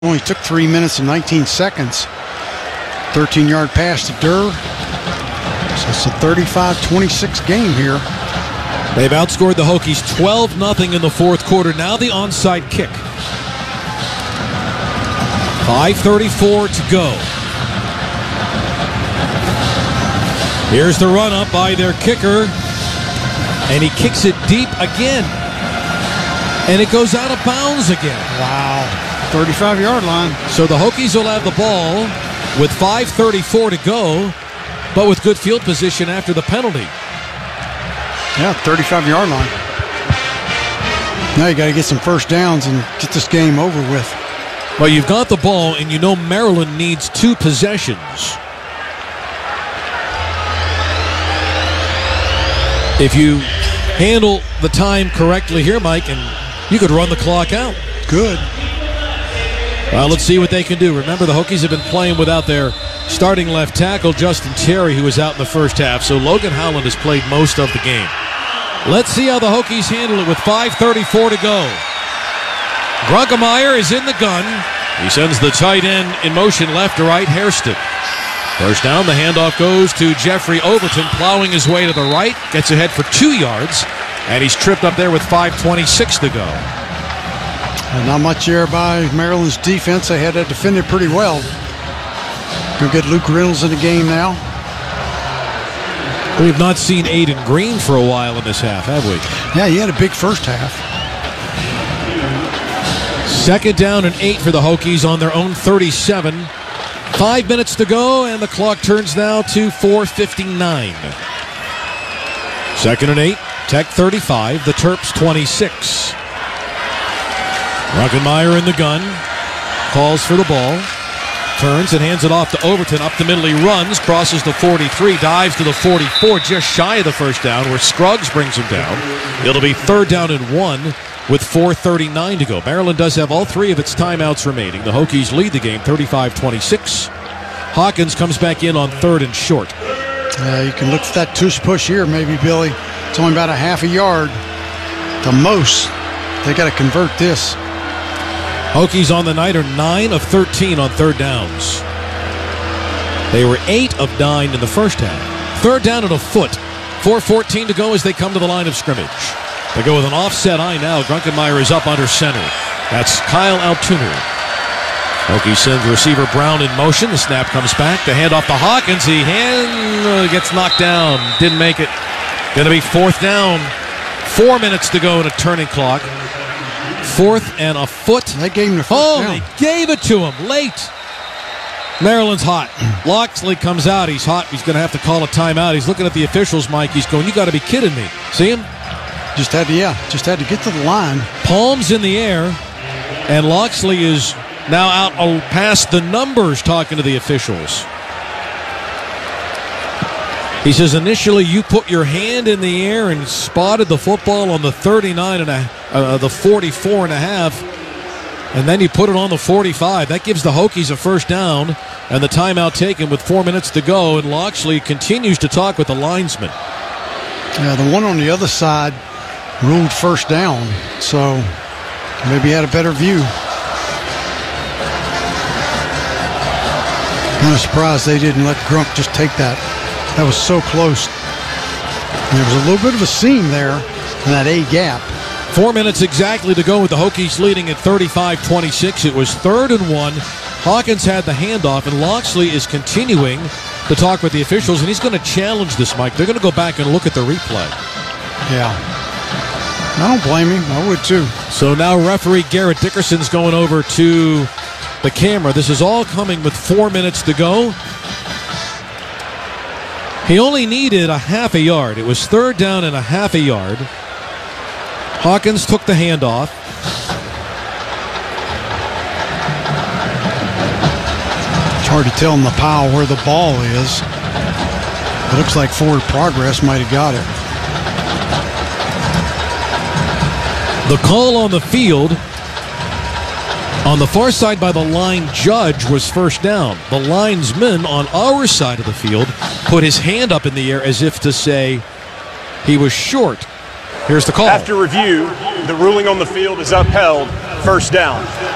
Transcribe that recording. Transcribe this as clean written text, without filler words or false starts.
Only took 3 minutes and 19 seconds. 13-yard pass to Durr. So it's a 35-26 game here. They've outscored the Hokies 12-0 in the fourth quarter. Now the onside kick. 5:34 to go. Here's the run up by their kicker. And he kicks it deep again. And it goes out of bounds again. Wow. 35-yard line. So the Hokies will have the ball with 5:34 to go, but with good field position after the penalty. Yeah, 35-yard line. Now you got to get some first downs and get this game over with. Well, you've got the ball, and you know Maryland needs 2 possessions. If you handle the time correctly here, Mike, and you could run the clock out. Good. Well, let's see what they can do. Remember, the Hokies have been playing without their starting left tackle, Justin Terry, who was out in the first half. So Logan Howland has played most of the game. Let's see how the Hokies handle it with 5:34 to go. Grunkemeyer is in the gun. He sends the tight end in motion left to right, Hairston. First down, the handoff goes to Jeffrey Overton, plowing his way to the right, gets ahead for 2 yards, and he's tripped up there with 5:26 to go. And not much there by Maryland's defense. They had that defended pretty well. Go get Luke Reynolds in the game now. We've not seen Aiden Green for a while in this half, have we? Yeah, he had a big first half. Second down and 8 for the Hokies on their own 37. 5 minutes to go, and the clock turns now to 4:59. Second and 8, Tech 35, the Terps 26. Grunkemeyer in the gun, calls for the ball, turns and hands it off to Overton. Up the middle he runs, crosses the 43, dives to the 44, just shy of the first down, where Scruggs brings him down. It'll be 3rd down and 1 with 4:39 to go. Maryland does have all 3 of its timeouts remaining. The Hokies lead the game 35-26. Hawkins comes back in on 3rd and short. You can look for that tush push here, maybe, Billy. It's only about a half a yard. The most. They got to convert this. Hokies on the night are 9 of 13 on 3rd downs. They were 8 of 9 in the first half. 3rd down and a foot. 4:14 to go as they come to the line of scrimmage. They go with an offset eye now. Grunkemeyer is up under center. That's Kyle Altuner. Hokies send receiver Brown in motion. The snap comes back. The handoff to Hawkins. He gets knocked down. Didn't make it. Going to be 4th down. 4 minutes to go in a turning clock. 4th and a foot. They gave him the first down. They gave it to him late. Maryland's hot. Loxley comes out. He's hot. He's going to have to call a timeout. He's looking at the officials, Mike. He's going, you got to be kidding me. See him? Just had to get to the line. Palms in the air, and Loxley is now out past the numbers talking to the officials. He says initially you put your hand in the air and spotted the football on the 39 and the 44 and a half, and then you put it on the 45. That gives the Hokies a first down, and the timeout taken with 4 minutes to go, and Loxley continues to talk with the linesman. Yeah, the one on the other side ruled first down, so maybe he had a better view. Kind of surprised they didn't let Grunk just take that. That was so close. There was a little bit of a seam there in that A gap. 4 minutes exactly to go with the Hokies leading at 35-26. It was 3rd and 1. Hawkins had the handoff, and Loxley is continuing to talk with the officials, and he's going to challenge this, Mike. They're going to go back and look at the replay. Yeah. I don't blame him. I would too. So now referee Garrett Dickerson's going over to the camera. This is all coming with 4 minutes to go. He only needed a half a yard. It was 3rd down and a half a yard. Hawkins took the handoff. It's hard to tell in the pile where the ball is. It looks like forward progress might have got it. The call on the field on the far side by the line judge was first down. The linesman on our side of the field put his hand up in the air as if to say he was short. Here's the call. After review, the ruling on the field is upheld. First down.